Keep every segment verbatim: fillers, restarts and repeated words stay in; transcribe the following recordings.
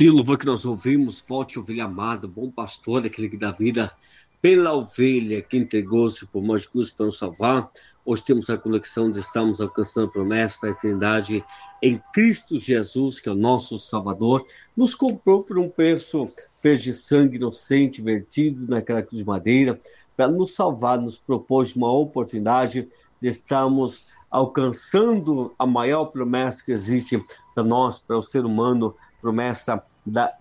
E o louvor que nós ouvimos, forte ovelha amada, bom pastor, aquele que dá vida pela ovelha, que entregou-se por mais cruz para nos salvar. Hoje temos a conexão de estarmos alcançando a promessa da eternidade em Cristo Jesus, que é o nosso Salvador. Nos comprou por um preço, preço de sangue inocente, vertido naquela cruz de madeira, para nos salvar, nos propôs uma oportunidade de estarmos alcançando a maior promessa que existe para nós, para o ser humano, promessa da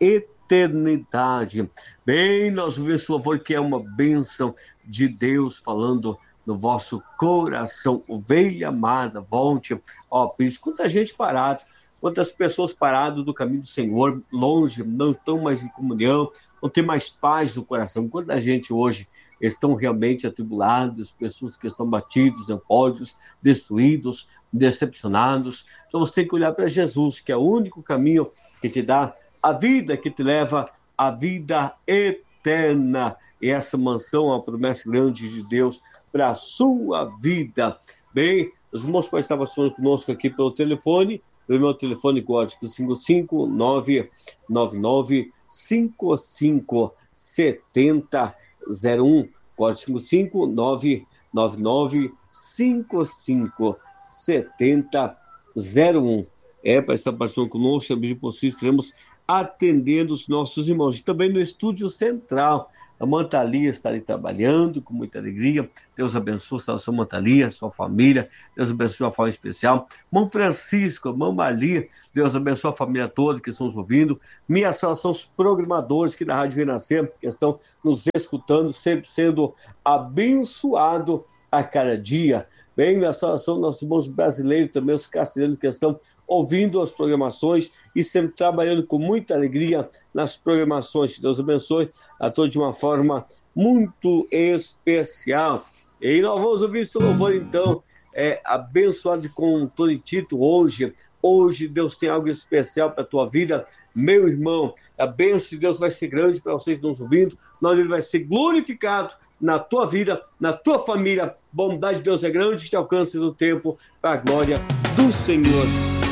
eternidade. Bem, nós ouvimos esse louvor que é uma bênção de Deus falando no vosso coração. Ovelha amada, volte. Ó, por isso, quanta gente parada, quantas pessoas paradas do caminho do Senhor, longe, não estão mais em comunhão, não tem mais paz no coração. Quanta gente hoje estão realmente atribulados, pessoas que estão batidos, nervosos, destruídos, decepcionados. Então você tem que olhar para Jesus, que é o único caminho que te dá a vida, que te leva à vida eterna. E essa mansão é uma promessa grande de Deus para a sua vida. Bem, os irmãos podem estar falando conosco aqui pelo telefone, pelo meu telefone código cinco cinco nove nove nove cinco cinco sete zero zero um, código cinco cinco nove nove nove cinco cinco sete zero um. É para estar participando conosco, se abrir possível, estaremos atendendo os nossos irmãos. E também no estúdio central, a Mantalia está ali trabalhando com muita alegria. Deus abençoe a sua Mantalia, a sua família. Deus abençoe de uma forma especial. Mão Francisco, Mão Malia, Deus abençoe a família toda que estão nos ouvindo. Minha são os programadores que da Rádio Renascer, que estão nos escutando, sempre sendo abençoado a cada dia. Bem, minha saudação, nossos irmãos brasileiros, também os castelhanos que estão ouvindo as programações e sempre trabalhando com muita alegria nas programações. Deus abençoe a todos de uma forma muito especial. E nós vamos ouvir esse louvor, então, é, abençoado com Tony Tito hoje. Hoje Deus tem algo especial para a tua vida, meu irmão. A bênção de Deus vai ser grande para vocês que estão nos ouvindo. Nós, ele vai ser glorificado na tua vida, na tua família. Bondade de Deus é grande, te alcance no tempo para a glória do Senhor.